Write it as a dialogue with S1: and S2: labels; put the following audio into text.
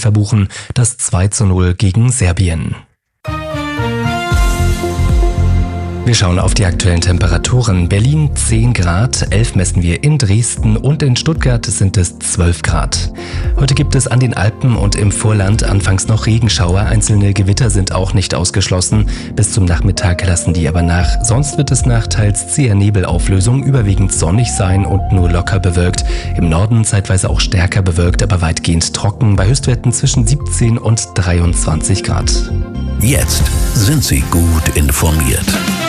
S1: verbuchen, das 2:0 gegen Serbien. Wir schauen auf die aktuellen Temperaturen. Berlin 10 Grad, 11 messen wir in Dresden und in Stuttgart sind es 12 Grad. Heute gibt es an den Alpen und im Vorland anfangs noch Regenschauer. Einzelne Gewitter sind auch nicht ausgeschlossen. Bis zum Nachmittag lassen die aber nach. Sonst wird es nach teils zäher Nebelauflösung überwiegend sonnig sein und nur locker bewölkt. Im Norden zeitweise auch stärker bewölkt, aber weitgehend trocken bei Höchstwerten zwischen 17 und 23 Grad.
S2: Jetzt sind Sie gut informiert.